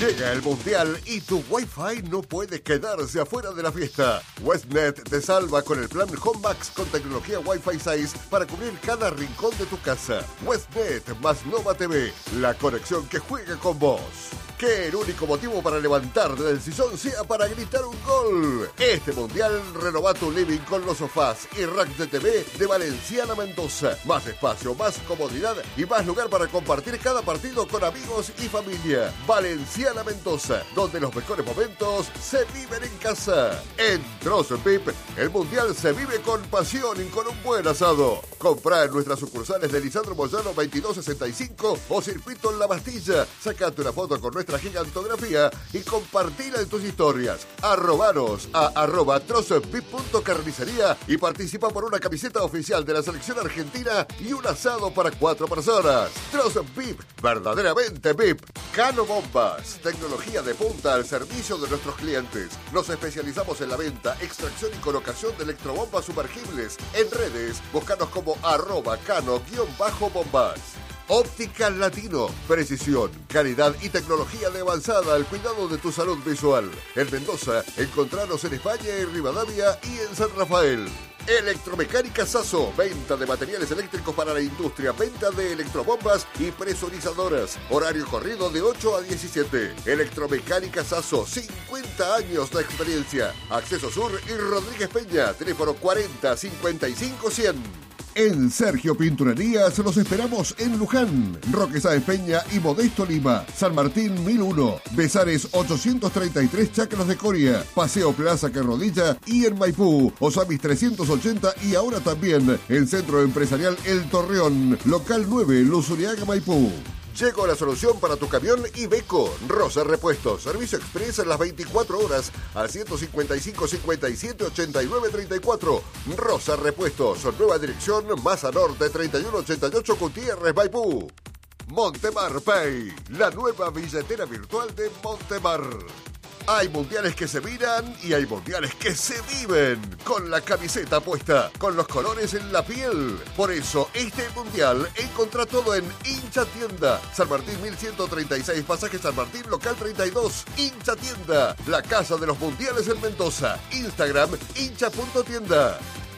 Llega el Mundial y tu Wi-Fi no puede quedarse afuera de la fiesta. Westnet te salva con el plan Home Max con tecnología Wi-Fi 6 para cubrir cada rincón de tu casa. Westnet más Nova TV, la conexión que juega con vos. Que el único motivo para levantarte del sillón sea para gritar un gol. Este Mundial renova tu living con los sofás y racks de TV de Valenciana Mendoza. Más espacio, más comodidad y más lugar para compartir cada partido con amigos y familia. Valenciana Mendoza, donde los mejores momentos se viven en casa. En Trozo Pip, el Mundial se vive con pasión y con un buen asado. Comprá en nuestras sucursales de Lisandro Moyano 2265 o Circuito en La Bastilla. Sacate una foto con nuestra gigantografía y compartila en tus historias. Arrobanos a @trozopip.carnicería y participa por una camiseta oficial de la selección argentina y un asado para 4 personas. Trozo Pip, verdaderamente Pip. Cano Bombas, tecnología de punta al servicio de nuestros clientes. Nos especializamos en la venta, extracción y colocación de electrobombas sumergibles. En redes, búscanos como @cano_bombas. Óptica Latino, precisión, calidad y tecnología de avanzada al cuidado de tu salud visual. En Mendoza, encontranos en España y Rivadavia y en San Rafael. Electromecánica Sasso, venta de materiales eléctricos para la industria, venta de electrobombas y presurizadoras. Horario corrido de 8 a 17. Electromecánica Sasso, 50 años de experiencia. Acceso Sur y Rodríguez Peña, teléfono 40 55 100. En Sergio Pinturerías los esperamos en Luján, Roque Sáenz Peña y Modesto Lima, San Martín 1001, Besares 833 Chacras de Coria, Paseo Plaza Carrodilla y en Maipú, Osamis 380 y ahora también en Centro Empresarial El Torreón, Local 9, Luzuriaga, Maipú. Llegó la solución para tu camión Iveco. Rosa Repuestos. Servicio express en las 24 horas al 155 57 89 34. Rosa Repuestos. Nueva dirección, Maza Norte 3188 Gutiérrez, Maipú. Montemar Pay. La nueva billetera virtual de Montemar. Hay mundiales que se miran y hay mundiales que se viven. Con la camiseta puesta, con los colores en la piel. Por eso, este mundial encontrá todo en Hincha Tienda. San Martín 1136, pasaje San Martín, local 32. Hincha Tienda, la casa de los mundiales en Mendoza. Instagram, hincha.tienda.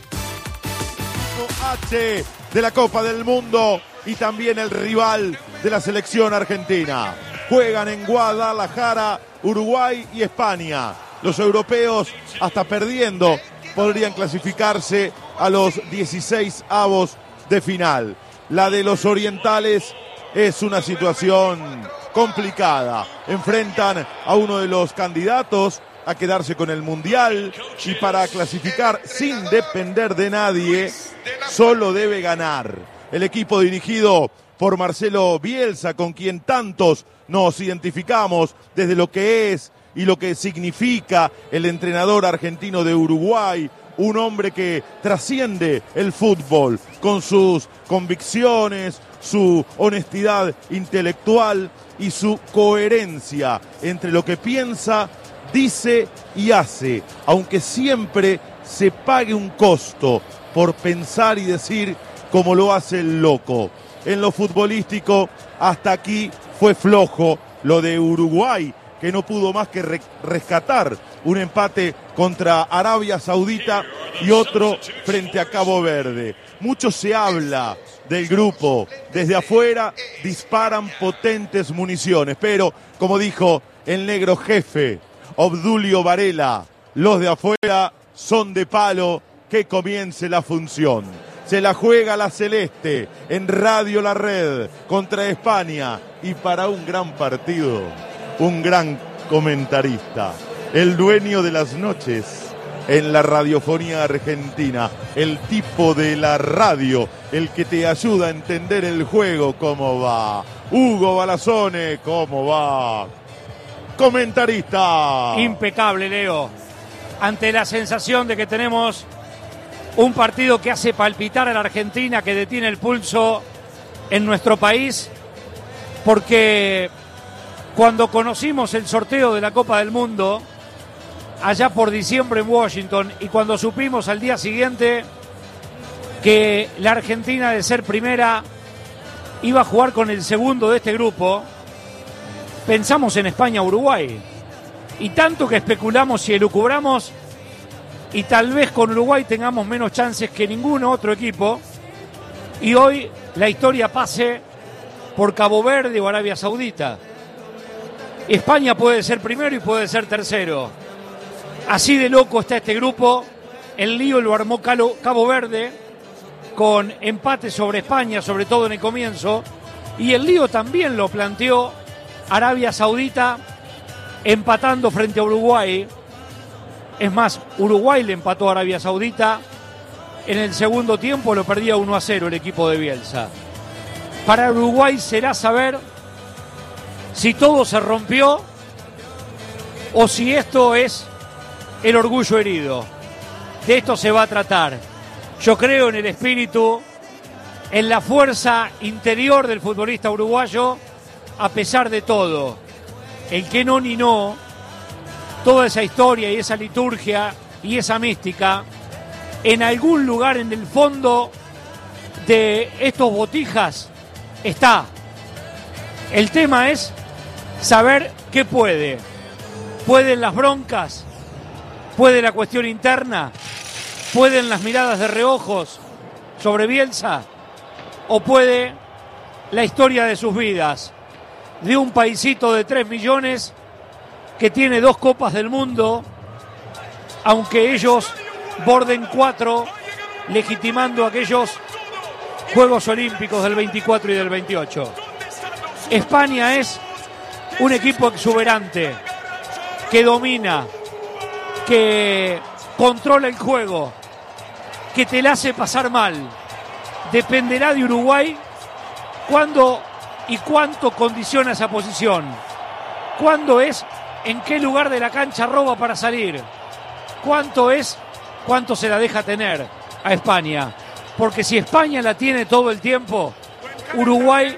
H de la Copa del Mundo y también el rival de la selección argentina. Juegan en Guadalajara, Uruguay y España. Los europeos, hasta perdiendo, podrían clasificarse a los 16avos de final. La de los orientales es una situación complicada. Enfrentan a uno de los candidatos a quedarse con el Mundial y para clasificar sin depender de nadie, solo debe ganar. El equipo dirigido por Marcelo Bielsa, con quien tantos nos identificamos desde lo que es y lo que significa el entrenador argentino de Uruguay, un hombre que trasciende el fútbol con sus convicciones, su honestidad intelectual y su coherencia entre lo que piensa, dice y hace, aunque siempre se pague un costo por pensar y decir como lo hace el loco. En lo futbolístico, hasta aquí fue flojo lo de Uruguay, que no pudo más que rescatar un empate contra Arabia Saudita y otro frente a Cabo Verde. Mucho se habla del grupo. Desde afuera disparan potentes municiones, pero, como dijo el negro jefe, Obdulio Varela, los de afuera son de palo, que comience la función. Se la juega la Celeste en Radio La Red contra España y para un gran partido, un gran comentarista, el dueño de las noches en la radiofonía argentina, el tipo de la radio, el que te ayuda a entender el juego, cómo va. Hugo Balazone, cómo va. Comentarista. Impecable, Leo. Ante la sensación de que tenemos un partido que hace palpitar a la Argentina, que detiene el pulso en nuestro país, porque cuando conocimos el sorteo de la Copa del Mundo, allá por diciembre en Washington, y cuando supimos al día siguiente que la Argentina, de ser primera, iba a jugar con el segundo de este grupo, pensamos en España-Uruguay. Y tanto que especulamos y elucubramos, y tal vez con Uruguay tengamos menos chances que ningún otro equipo, y hoy la historia pase por Cabo Verde o Arabia Saudita. España puede ser primero y puede ser tercero. Así de loco está este grupo. El lío lo armó Cabo Verde con empate sobre España, sobre todo en el comienzo, y el lío también lo planteó Arabia Saudita empatando frente a Uruguay. Es más, Uruguay le empató a Arabia Saudita. En el segundo tiempo lo perdía 1-0 el equipo de Bielsa. Para Uruguay será saber si todo se rompió o si esto es el orgullo herido. De esto se va a tratar. Yo creo en el espíritu, en la fuerza interior del futbolista uruguayo, a pesar de todo. El que no ni no, toda esa historia y esa liturgia y esa mística, en algún lugar en el fondo de estos botijas está. El tema es saber qué puede. ¿Pueden las broncas? ¿Puede la cuestión interna? ¿Pueden las miradas de reojos sobre Bielsa? ¿O puede la historia de sus vidas? De un paisito de 3 millones que tiene 2 copas del mundo, aunque ellos borden 4, legitimando aquellos Juegos Olímpicos del 24 y del 28. España es un equipo exuberante, que domina, que controla el juego, que te la hace pasar mal. Dependerá de Uruguay cuándo y cuánto condiciona esa posición. Cuándo es, en qué lugar de la cancha roba para salir. Cuánto es, cuánto se la deja tener a España. Porque si España la tiene todo el tiempo, Uruguay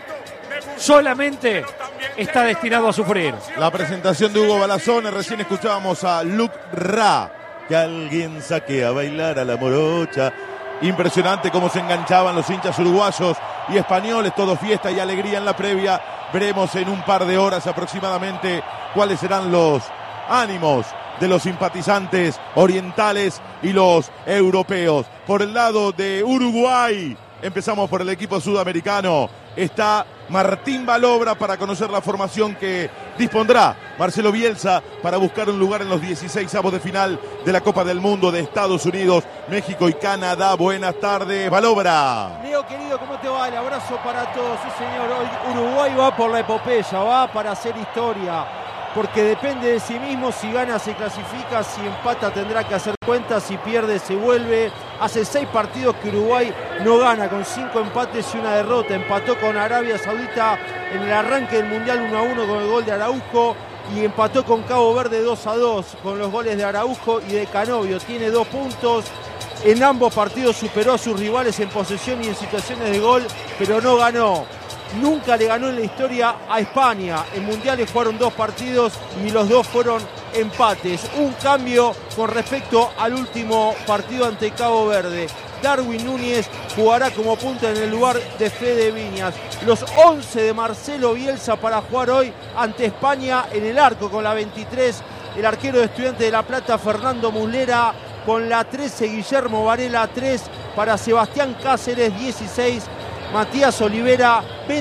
solamente está destinado a sufrir. La presentación de Hugo Balazone, recién escuchábamos a Luc Ra, que alguien saque a bailar a la morocha. Impresionante cómo se enganchaban los hinchas uruguayos y españoles, todo fiesta y alegría en la previa. Veremos en un par de horas aproximadamente cuáles serán los ánimos de los simpatizantes orientales y los europeos. Por el lado de Uruguay, empezamos por el equipo sudamericano. Está Martín Balobra para conocer la formación que dispondrá Marcelo Bielsa para buscar un lugar en los 16avos de final de la Copa del Mundo de Estados Unidos, México y Canadá. Buenas tardes, Balobra. Leo, querido, ¿cómo te va? El abrazo para todos. Sí, señor, hoy Uruguay va por la epopeya, va para hacer historia, porque depende de sí mismo. Si gana se clasifica, si empata tendrá que hacer cuentas, si pierde se vuelve. Hace 6 partidos que Uruguay no gana, con 5 empates y 1 derrota. Empató con Arabia Saudita en el arranque del Mundial 1-1 con el gol de Araujo, y empató con Cabo Verde 2-2 con los goles de Araujo y de Canovio. Tiene 2 puntos. En ambos partidos superó a sus rivales en posesión y en situaciones de gol, pero no ganó. Nunca le ganó en la historia a España. En mundiales jugaron 2 partidos y los 2 fueron empates. Un cambio con respecto al último partido ante Cabo Verde. Darwin Núñez jugará como punta en el lugar de Fede Viñas. Los 11 de Marcelo Bielsa para jugar hoy ante España: en el arco con la 23, el arquero de Estudiantes de La Plata, Fernando Muslera; con la 13, Guillermo Varela; 3 para Sebastián Cáceres; 16, Matías Olivera;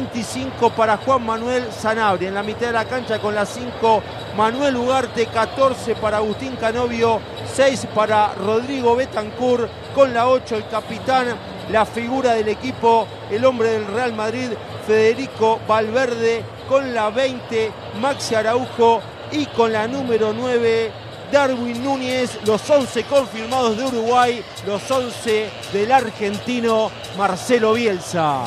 25 para Juan Manuel Sanabria. En la mitad de la cancha con la 5, Manuel Ugarte; 14 para Agustín Canovio; 6 para Rodrigo Betancur; con la 8, el capitán, la figura del equipo, el hombre del Real Madrid, Federico Valverde; con la 20, Maxi Araujo; y con la número 9, Darwin Núñez. Los 11 confirmados de Uruguay, los 11 del argentino Marcelo Bielsa.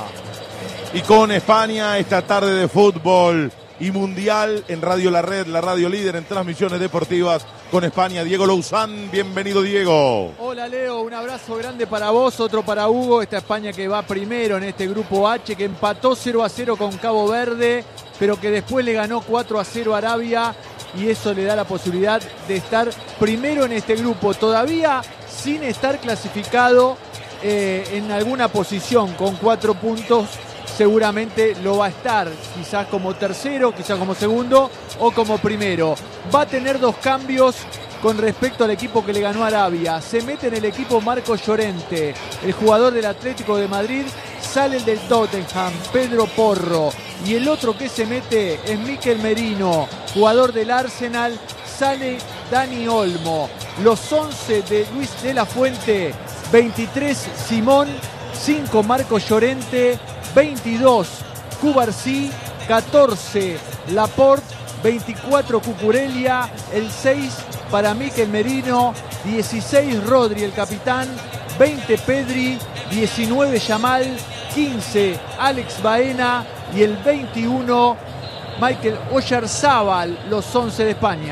Y con España esta tarde de fútbol y mundial en Radio La Red, la radio líder en transmisiones deportivas con España. Diego Louzán, bienvenido, Diego. Hola, Leo, un abrazo grande para vos, otro para Hugo. Esta España que va primero en este grupo H, que empató 0-0 con Cabo Verde, pero que después le ganó 4-0 a Arabia, y eso le da la posibilidad de estar primero en este grupo, todavía sin estar clasificado en alguna posición, con 4 puntos, seguramente lo va a estar, quizás como tercero, quizás como segundo o como primero. Va a tener 2 cambios con respecto al equipo que le ganó a Arabia. Se mete en el equipo Marcos Llorente, el jugador del Atlético de Madrid, sale el del Tottenham, Pedro Porro, y el otro que se mete es Mikel Merino, jugador del Arsenal, sale Dani Olmo. Los 11 de Luis de la Fuente: 23 Simón, 5 Marcos Llorente, 22 Cubarsí, 14 Laporte, 24 Cucurella, el 6 para Mikel Merino, 16 Rodri, el capitán, 20 Pedri, 19 Yamal, 15 Alex Baena y el 21 Michael Oyarzábal, los 11 de España.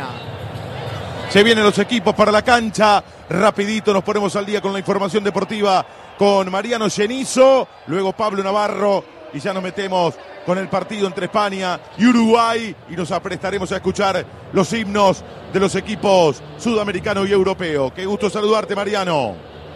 Se vienen los equipos para la cancha. Rapidito nos ponemos al día con la información deportiva con Mariano Genizo, luego Pablo Navarro y ya nos metemos con el partido entre España y Uruguay y nos aprestaremos a escuchar los himnos de los equipos sudamericano y europeo. Qué gusto saludarte, Mariano.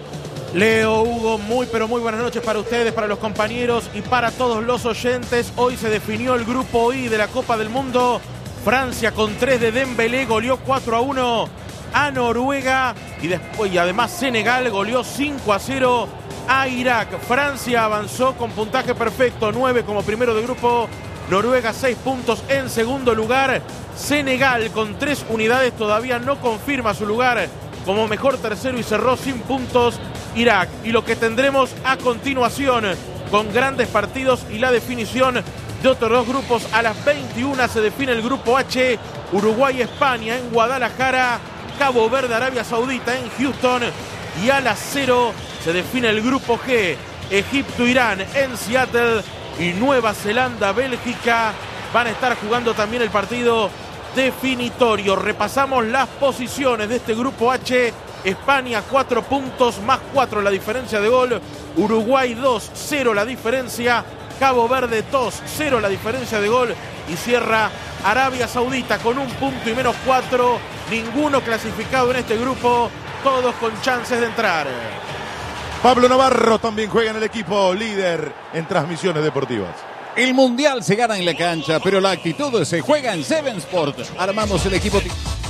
Leo, Hugo, muy pero muy buenas noches para ustedes, para los compañeros y para todos los oyentes. Hoy se definió el grupo I de la Copa del Mundo. Francia con 3 de Dembélé goleó 4-1 a Noruega y además Senegal goleó 5-0 a Irak. Francia avanzó con puntaje perfecto, 9 como primero de grupo, Noruega 6 puntos en segundo lugar. Senegal con 3 unidades todavía no confirma su lugar como mejor tercero y cerró sin puntos Irak. Y lo que tendremos a continuación con grandes partidos y la definición de otros 2 grupos. A las 21 se define el grupo H, Uruguay-España en Guadalajara, Cabo Verde, Arabia Saudita en Houston, y a las 0 se define el grupo G, Egipto-Irán en Seattle y Nueva Zelanda-Bélgica. Van a estar jugando también el partido definitorio. Repasamos las posiciones de este grupo H. España 4 puntos más 4 la diferencia de gol, Uruguay 2, 0 la diferencia, Cabo Verde 2, 0 la diferencia de gol y cierra Arabia Saudita con 1 punto y menos 4, ninguno clasificado en este grupo, todos con chances de entrar. Pablo Navarro también juega en el equipo líder en transmisiones deportivas. El mundial se gana en la cancha, pero la actitud se juega en Seven Sport. Armamos el equipo.